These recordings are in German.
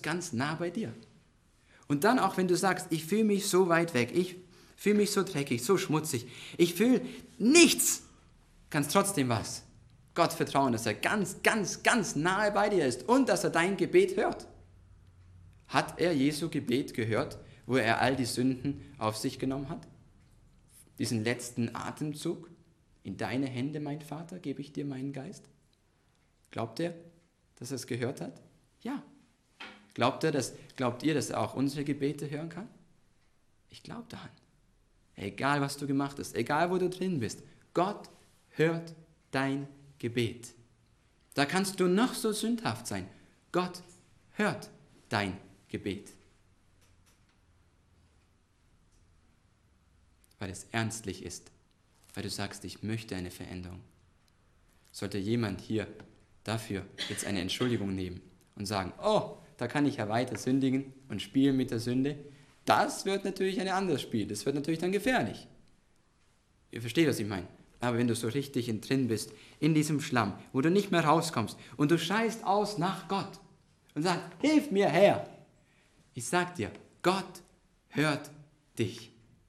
ist ganz nah bei dir. Und dann auch, wenn du sagst, ich fühle mich so weit weg, ich fühle mich so dreckig, so schmutzig, ich fühle nichts, kannst trotzdem was? Gott vertrauen, dass er ganz, ganz, ganz nahe bei dir ist und dass er dein Gebet hört. Hat er Jesu Gebet gehört, wo er all die Sünden auf sich genommen hat? Diesen letzten Atemzug? In deine Hände, mein Vater, gebe ich dir meinen Geist? Glaubt er, dass er es gehört hat? Ja. Glaubt ihr, dass er auch unsere Gebete hören kann? Ich glaube daran. Egal, was du gemacht hast, egal, wo du drin bist, Gott hört dein Gebet. Da kannst du noch so sündhaft sein. Gott hört dein Gebet. Weil es ernstlich ist. Weil du sagst, ich möchte eine Veränderung. Sollte jemand hier dafür jetzt eine Entschuldigung nehmen und sagen, oh, da kann ich ja weiter sündigen und spielen mit der Sünde, das wird natürlich ein anderes Spiel. Das wird natürlich dann gefährlich. Ihr versteht, was ich meine. Aber wenn du so richtig drin bist, in diesem Schlamm, wo du nicht mehr rauskommst und du schreist aus nach Gott und sagst, hilf mir Herr. Ich sag dir, Gott hört dich.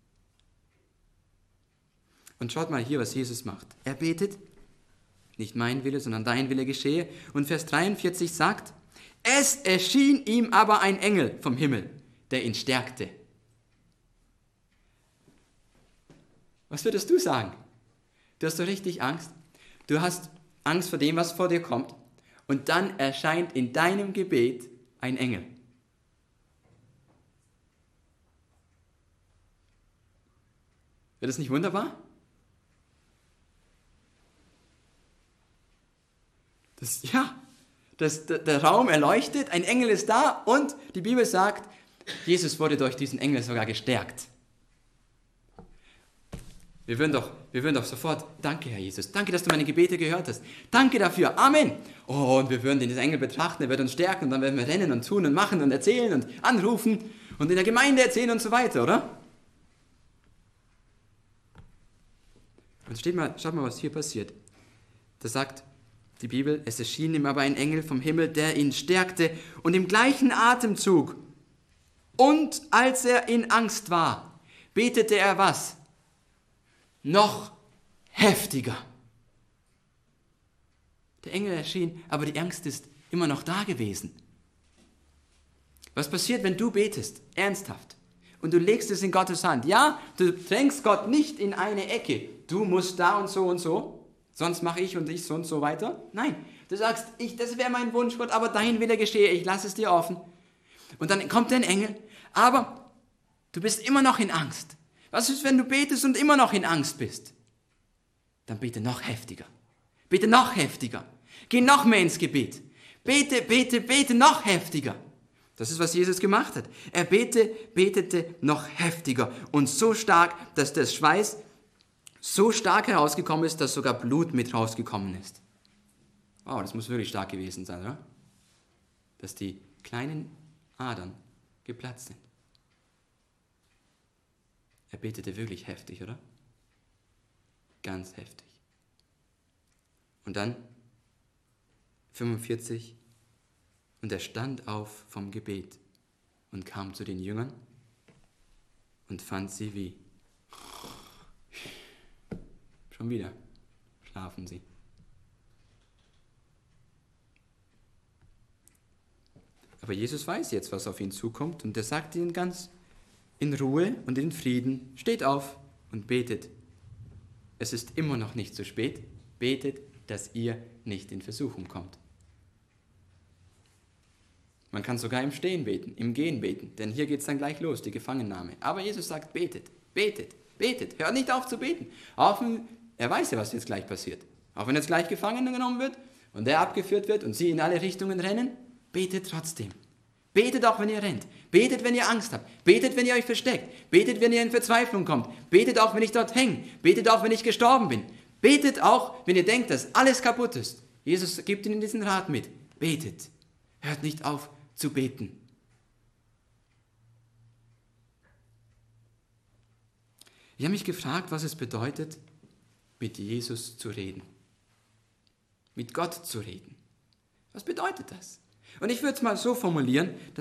Und schaut mal hier, was Jesus macht. Er betet, nicht mein Wille, sondern dein Wille geschehe. Und Vers 43 sagt, es erschien ihm aber ein Engel vom Himmel, der ihn stärkte. Was würdest du sagen? Du hast so richtig Angst. Du hast Angst vor dem, was vor dir kommt. Und dann erscheint in deinem Gebet ein Engel. Wird das nicht wunderbar? Der Raum erleuchtet, ein Engel ist da und die Bibel sagt, Jesus wurde durch diesen Engel sogar gestärkt. Wir würden doch sofort, danke Herr Jesus, danke, dass du meine Gebete gehört hast. Danke dafür, Amen. Oh, und wir würden den Engel betrachten, er wird uns stärken und dann werden wir rennen und tun und machen und erzählen und anrufen und in der Gemeinde erzählen und so weiter, oder? Und schaut mal, was hier passiert. Da sagt die Bibel, es erschien ihm aber ein Engel vom Himmel, der ihn stärkte und im gleichen Atemzug und als er in Angst war, betete er was? Noch heftiger. Der Engel erschien, aber die Angst ist immer noch da gewesen. Was passiert, wenn du betest, ernsthaft, und du legst es in Gottes Hand? Ja, du drängst Gott nicht in eine Ecke. Du musst da und so, sonst mache ich und ich so und so weiter. Nein, du sagst, das wäre mein Wunsch, Gott, aber dein Wille geschehe, ich lasse es dir offen. Und dann kommt ein Engel, aber du bist immer noch in Angst. Was ist, wenn du betest und immer noch in Angst bist? Dann bete noch heftiger. Bete noch heftiger. Geh noch mehr ins Gebet. Bete noch heftiger. Das ist, was Jesus gemacht hat. Er betete noch heftiger und so stark, dass der Schweiß so stark herausgekommen ist, dass sogar Blut mit rausgekommen ist. Wow, das muss wirklich stark gewesen sein, oder? Dass die kleinen Adern geplatzt sind. Er betete wirklich heftig, oder? Ganz heftig. Und dann 45. Und er stand auf vom Gebet und kam zu den Jüngern und fand sie wie? Schon wieder schlafen sie. Aber Jesus weiß jetzt, was auf ihn zukommt und er sagt ihnen ganz in Ruhe und in Frieden, steht auf und betet. Es ist immer noch nicht zu spät. Betet, dass ihr nicht in Versuchung kommt. Man kann sogar im Stehen beten, im Gehen beten, denn hier geht es dann gleich los, die Gefangennahme. Aber Jesus sagt, betet, betet, betet. Hört nicht auf zu beten. Er weiß ja, was jetzt gleich passiert. Auch wenn jetzt gleich gefangen genommen wird und er abgeführt wird und sie in alle Richtungen rennen, betet trotzdem. Betet auch, wenn ihr rennt. Betet, wenn ihr Angst habt. Betet, wenn ihr euch versteckt. Betet, wenn ihr in Verzweiflung kommt. Betet auch, wenn ich dort hänge. Betet auch, wenn ich gestorben bin. Betet auch, wenn ihr denkt, dass alles kaputt ist. Jesus gibt ihnen diesen Rat mit. Betet. Hört nicht auf zu beten. Ich habe mich gefragt, was es bedeutet, mit Jesus zu reden. Mit Gott zu reden. Was bedeutet das? Und ich würde es mal so formulieren,